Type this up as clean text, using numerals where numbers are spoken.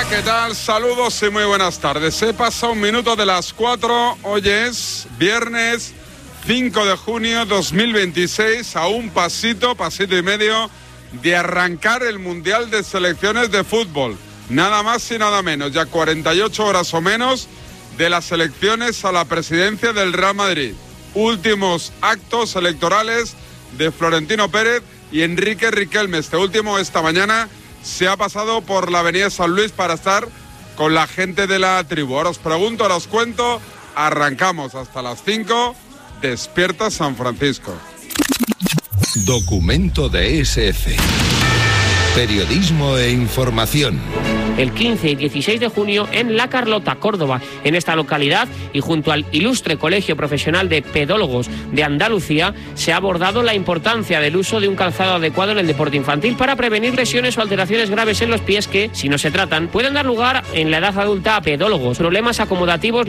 ¿qué tal? Saludos y muy buenas tardes. Se pasa un minuto de las 4. Hoy es viernes 5 de junio 2026. A un pasito y medio de arrancar el Mundial de Selecciones de Fútbol. Nada más y nada menos. Ya 48 horas o menos de las elecciones a la presidencia del Real Madrid. Últimos actos electorales de Florentino Pérez y Enrique Riquelme. Este último esta mañana se ha pasado por la avenida San Luis para estar con la gente de la tribu. Ahora os pregunto, ahora os cuento. Arrancamos hasta las 5. Despierta San Francisco. Documento de SF. Periodismo e información. El 15 y 16 de junio en La Carlota, Córdoba. En esta localidad y junto al ilustre Colegio Profesional de Pedólogos de Andalucía se ha abordado la importancia del uso de un calzado adecuado en el deporte infantil para prevenir lesiones o alteraciones graves en los pies que, si no se tratan, pueden dar lugar en la edad adulta a pedólogos, problemas acomodativos,